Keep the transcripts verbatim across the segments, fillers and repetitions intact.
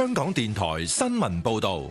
香港電台新聞報道。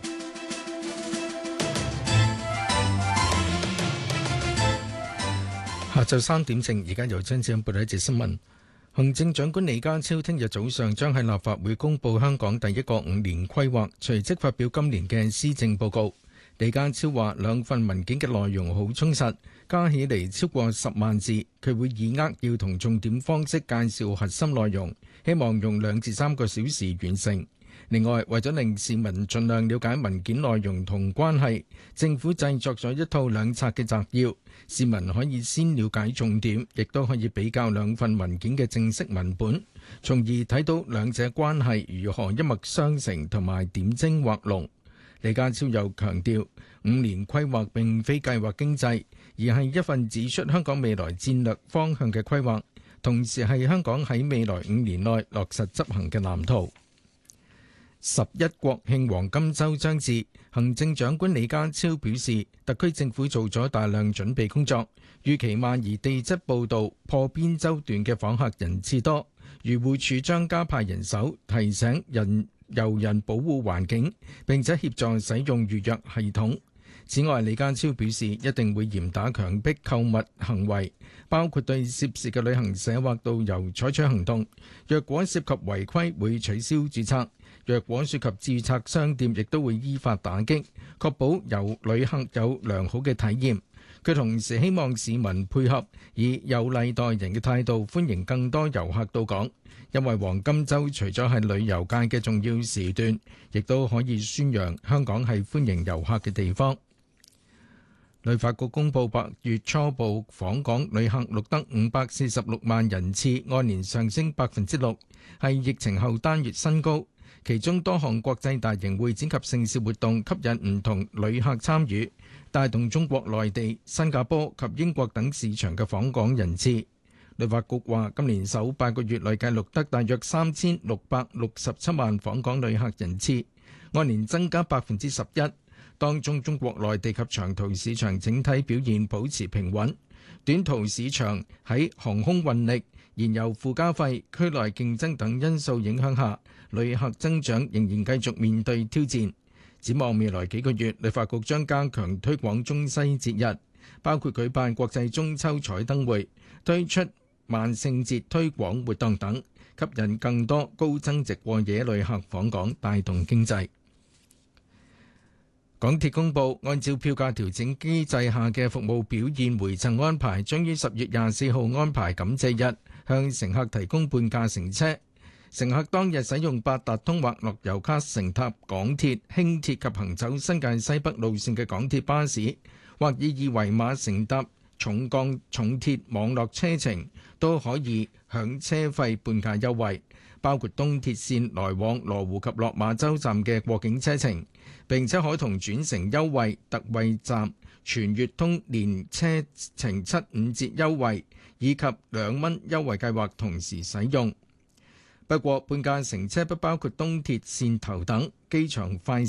下晝三點正，而家由張志恩報道一節新聞。行政長官李家超聽日早上將喺立法會公布香港第一個五年規劃，隨即發表今年嘅施政報告。李家超話兩份文件嘅內容好充實，加起嚟超過十萬字，佢會以扼要同重點方式介紹核心內容，希望用兩至三個小時完成。另外，為咗令市民盡量了解文件內容同關係，政府製作咗一套兩冊嘅摘要，市民可以先了解重點，亦都可以比較兩份文件嘅正式文本，從而睇到兩者關係如何一脈相承同埋點睛畫龍。李家超又強調，五年規劃並非計劃經濟，而係一份指出香港未來戰略方向嘅規劃，同時係香港喺未來五年內落實執行嘅藍圖。十一國慶黃金週將至，行政長官李家超表示，特區政府做咗大量準備工作，預期萬宜地質報道破邊洲段嘅訪客人次多，漁護署將加派人手提醒人遊人保護環境，並且協助使用預約系統。此外，李家超表示一定會嚴打強迫購物行為，包括對涉事嘅旅行社或導遊採取行動，若果涉及違規會取消註冊，若果涉及註冊商店亦都會依法打擊，確保由旅客有良好嘅體驗。佢同時希望市民配合，以有禮待人嘅態度歡迎更多遊客到港，因為黃金週除咗係旅遊界嘅重要時段，亦都可以宣揚香港係歡迎遊客嘅地方。旅發局公布八月初步訪港旅客錄得五百四十六萬人次，按年上升百分之六，係疫情後單月新高。其中多項國際大型會展及盛事活動吸引唔同旅客參與，帶動中國內地、新加坡及英國等市場嘅訪港人次。旅發局話，今年首八個月累計錄得大約三千六百六十七萬訪港旅客人次，按年增加百分之十一。當中中國內地及長途市場整體表現保持平穩，短途市場喺航空運力、燃油附加費、區內競爭等因素影響下，旅客增長仍然繼續面對挑戰。展望未來幾個月，旅發局將加強推廣中西節日，包括舉辦國際中秋彩燈會、推出萬聖節推廣活動等，吸引更多高增值過夜旅客訪港，帶動經濟。港鐵公佈，按照票價調整機制下嘅服務表現回贈安排，將於十月廿四號安排感謝日，向乘客提供半價乘車。乘客當日使用八達通或樂悠卡乘搭港鐵、輕鐵及行走新界西北路線嘅港鐵巴士，或以二維碼乘搭重鋼重鐵網絡車程，都可以享車費半價優惠，包括東鐵線來往羅湖及落馬洲站嘅過境車程，並且可同轉乘優惠特惠站全月通連車程七五折優惠以及兩蚊優惠計劃同時使用。不過，半價乘車不包括東鐵線頭等機場快